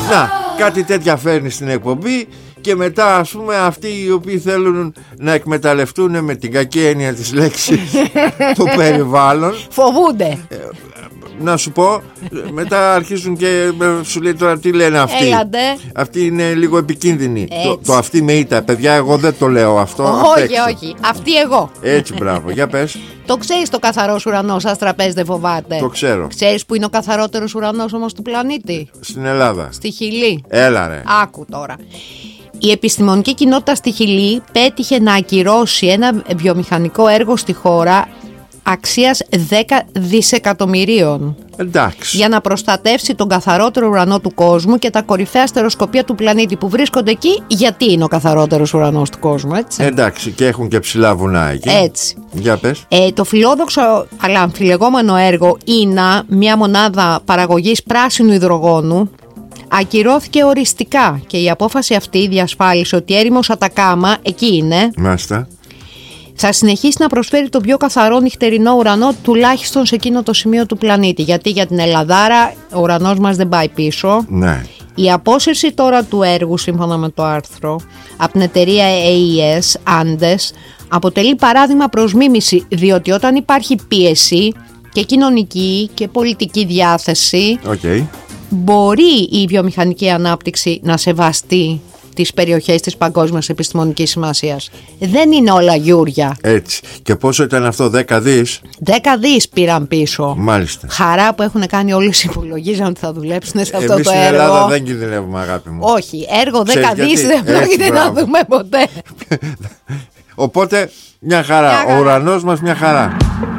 Να, κάτι τέτοια φέρνει στην εκπομπή. Και μετά, ας πούμε, αυτοί οι οποίοι θέλουν να εκμεταλλευτούν, με την κακή έννοια της λέξης, το περιβάλλον, φοβούνται. Να σου πω, μετά αρχίζουν και σου λέει τώρα τι λένε αυτοί. Έλατε. Αυτοί είναι λίγο επικίνδυνοι. Το αυτή με ήττα, παιδιά, εγώ δεν το λέω αυτό. Όχι. Αυτή εγώ. Έτσι, μπράβο, για πες. Το ξέρεις το καθαρός ουρανός, σας τραπέζι δεν φοβάται. Το ξέρω. Ξέρεις που είναι ο καθαρότερος ουρανός όμως του πλανήτη? Στην Ελλάδα. Στη Χιλή. Έλα ρε. Άκου τώρα. Η επιστημονική κοινότητα στη Χιλή πέτυχε να ακυρώσει ένα βιομηχανικό έργο στη χώρα αξίας 10 δισεκατομμυρίων. Εντάξει. Για να προστατεύσει τον καθαρότερο ουρανό του κόσμου και τα κορυφαία αστεροσκοπεία του πλανήτη που βρίσκονται εκεί, γιατί είναι ο καθαρότερος ουρανός του κόσμου, έτσι. Εντάξει, και έχουν και ψηλά βουνά εκεί. Έτσι. Για πες. Το φιλόδοξο αλλά αμφιλεγόμενο έργο INA, μια μονάδα παραγωγής πράσινου υδρογόνου, ακυρώθηκε οριστικά και η απόφαση αυτή διασφάλισε ότι η έρημος Ατακάμα, εκεί είναι, μάλιστα, θα συνεχίσει να προσφέρει το πιο καθαρό νυχτερινό ουρανό, τουλάχιστον σε εκείνο το σημείο του πλανήτη. Γιατί για την Ελλαδάρα ο ουρανός μας δεν πάει πίσω. Ναι. Η απόσυρση τώρα του έργου, σύμφωνα με το άρθρο, από την εταιρεία AES Andes, αποτελεί παράδειγμα προς μίμηση, διότι όταν υπάρχει πίεση και κοινωνική και πολιτική διάθεση, μπορεί η βιομηχανική ανάπτυξη να σεβαστεί τις περιοχές της παγκόσμιας επιστημονικής σημασίας. Δεν είναι όλα γιούρια. Έτσι. Και πόσο ήταν αυτό, 10 δις? 10 δις πήραν πίσω. Μάλιστα. Χαρά που έχουν κάνει όλους οι υπολογίζαν ότι θα δουλέψουν σε αυτό το έργο. Εμείς στην Ελλάδα δεν κινδυνεύουμε, αγάπη μου. Όχι, έργο 10 δις δεν πρόκειται να δούμε ποτέ. Οπότε μια χαρά. Ο ουρανός μας μια χαρά.